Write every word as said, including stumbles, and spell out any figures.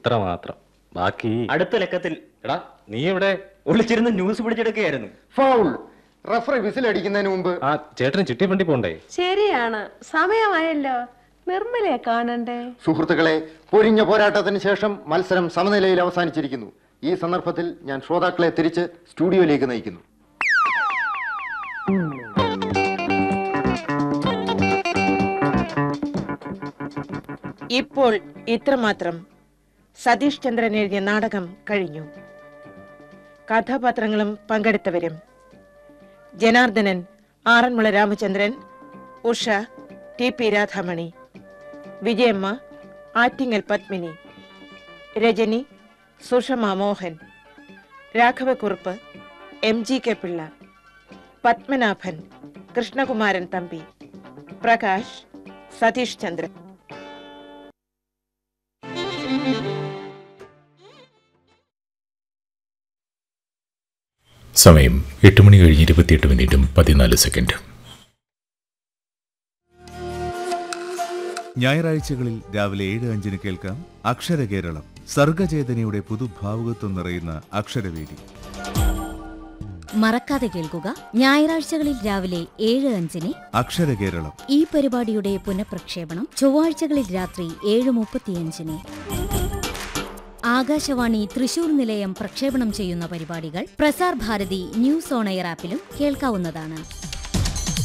അത്ര മാത്രം. ബാക്കി അടുത്ത ലക്കത്തിൽ. എടാ നീ ഇവിടെ ഒളിച്ചിരുന്ന് ന്യൂസ് പിടിച്ചെടുക്കുകയായിരുന്നു. ഫൗൾ. റഫറി വിസിലടിക്കുന്നതിന് മുമ്പ് ആ ചേട്ടന് ചിട്ടിപ്പണ്ടി പോണ്ടേ? ശരിയാണ്, സമയമായല്ലോ. നിർമ്മലയെ കാണണ്ടേ? സുഹൃത്തുക്കളെ, പൊരിഞ്ഞ പോരാട്ടത്തിന് ശേഷം മത്സരം സമനിലയിൽ അവസാനിച്ചിരിക്കുന്നു. ഈ സന്ദർഭത്തിൽ ഞാൻ ശ്രോതാക്കളെ തിരിച്ച് സ്റ്റുഡിയോയിലേക്ക് നയിക്കുന്നു. ഇപ്പോൾ ഇത്രമാത്രം. സതീഷ് ചന്ദ്രൻ എഴുതിയ നാടകം കഴിഞ്ഞു. കഥാപാത്രങ്ങളും പങ്കെടുത്തവരും: Janardhanan Aranmula Ramachandran, Usha T P Radhamani, Vijayamma Attingal Padmini, Rajani Sushma Mohan, രാഘവക്കുറുപ്പ് M G K Pillai, Padmanabhan Krishnakumaran Thampi, Prakash Satheesh Chandran. സമയം എട്ട് മണി കഴിഞ്ഞ് ഇരുപത്തിയെട്ട് മിനിറ്റും പതിനാല് സെക്കൻഡ്. ഞായറാഴ്ചകളിൽ രാവിലെ ഏഴ് അഞ്ചിന് കേൾക്കാം അക്ഷരകേരളം. സർഗചേതനയുടെ പുതുഭാവുകത്വം നിറയുന്ന അക്ഷരവേദി. മറക്കാതെ കേൾക്കുക ഞായറാഴ്ചകളിൽ രാവിലെ ഏഴ് അഞ്ചിന് അക്ഷരകേരളം. ഈ പരിപാടിയുടെ പുനഃപ്രക്ഷേപണം ചൊവ്വാഴ്ചകളിൽ രാത്രി ഏഴ് മുപ്പത്തിയഞ്ചിന്. ആകാശവാണി തൃശൂർ നിലയം പ്രക്ഷേപണം ചെയ്യുന്ന പരിപാടികൾ Prasar Bharati news on air ആപ്പിലും കേൾക്കാവുന്നതാണ്.